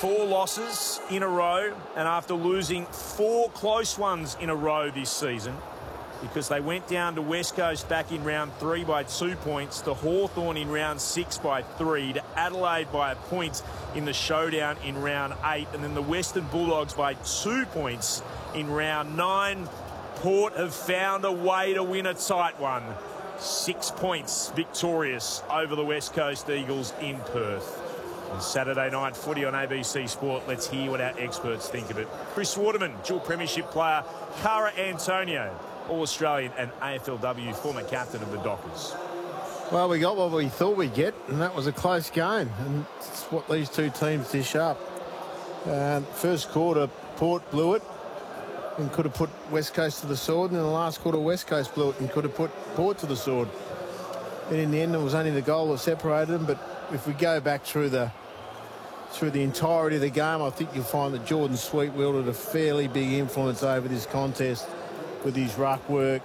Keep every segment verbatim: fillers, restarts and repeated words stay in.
four losses in a row, and after losing four close ones in a row this season, because they went down to West Coast back in round three by two points, to Hawthorn in round six by three, to Adelaide by a point in the showdown in round eight, and then the Western Bulldogs by two points in round nine. Port have found a way to win a tight one. Six points victorious over the West Coast Eagles in Perth. On Saturday night footy on A B C Sport, let's hear what our experts think of it. Chris Waterman, dual premiership player. Cara Antonio, All-Australian and A F L W former captain of the Dockers. Well, we got what we thought we'd get, and that was a close game, and it's what these two teams dish up. Uh, first quarter, Port blew it and could have put West Coast to the sword, and in the last quarter, West Coast blew it and could have put Port to the sword. And in the end, it was only the goal that separated them. But if we go back through the through the entirety of the game, I think you'll find that Jordan Sweet wielded a fairly big influence over this contest with his ruck work.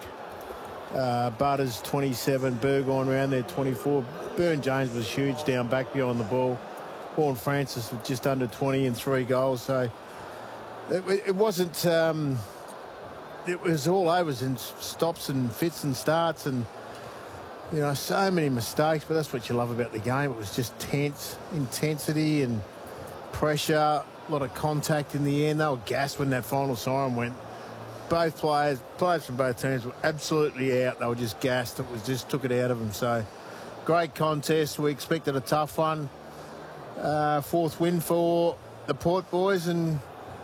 Uh, Butters twenty-seven, Burgoyne around there twenty-four. Burn James was huge down back behind the ball. Vaughan Francis was just under twenty and three goals. So it, it wasn't. Um, it was all overs and stops and fits and starts, and you know, so many mistakes. But that's what you love about the game. It was just tense, intensity and pressure. A lot of contact in the end. They were gassed when that final siren went. Both players, players from both teams were absolutely out. They were just gassed. It was just took it out of them. So, great contest. We expected a tough one. Uh, fourth win for the Port boys, and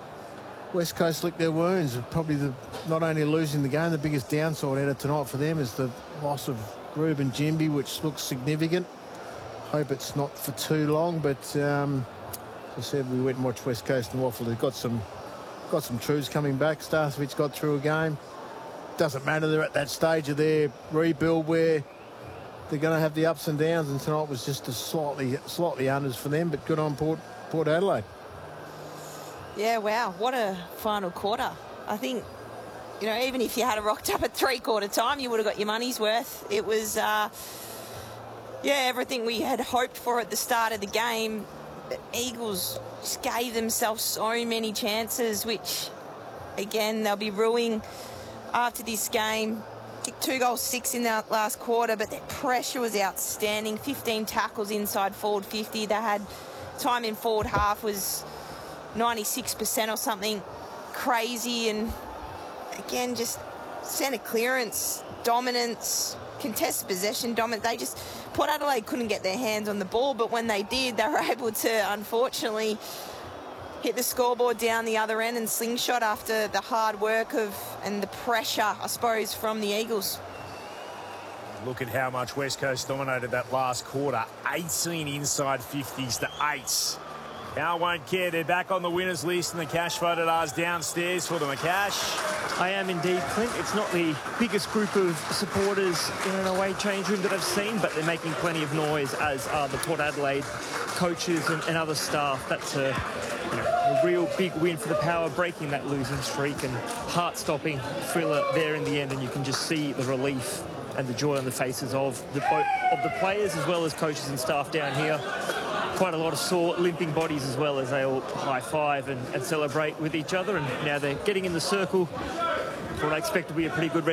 West Coast licked their wounds. Probably the, not only losing the game, the biggest downside out of tonight for them is the loss of Ruben Jimby, which looks significant. Hope it's not for too long, but um, as I said, we went and watched West Coast and Waffle. They've got some got some truths coming back. Starcevich got through a game. Doesn't matter, they're at that stage of their rebuild where they're going to have the ups and downs, and tonight was just a slightly slightly unders for them, but good on Port, Port Adelaide. Yeah, wow, what a final quarter. I think, you know, even if you had a rocked up at three-quarter time, you would have got your money's worth. It was, uh, yeah, everything we had hoped for at the start of the game. The Eagles just gave themselves so many chances, which, again, they'll be ruining after this game. Kicked two goals, six in that last quarter, but their pressure was outstanding. fifteen tackles inside forward fifty. They had time in forward half was ninety-six percent or something crazy, and again, just centre clearance, dominance, contested possession, dominant. They just, Port Adelaide couldn't get their hands on the ball, but when they did, they were able to, unfortunately, hit the scoreboard down the other end and slingshot after the hard work of and the pressure, I suppose, from the Eagles. Look at how much West Coast dominated that last quarter. eighteen inside fifties to eight. Now won't care. They're back on the winners list, and the cash voted ours downstairs for the Macash. I am indeed, Clint. It's not the biggest group of supporters in an away change room that I've seen, but they're making plenty of noise, as are the Port Adelaide coaches and, and other staff. That's a, you know, a real big win for the Power, breaking that losing streak, and heart-stopping thriller there in the end, and you can just see the relief and the joy on the faces of the, of the players as well as coaches and staff down here. Quite a lot of sore, limping bodies as well, as they all high-five and, and celebrate with each other. And now they're getting in the circle for what I expect to be a pretty good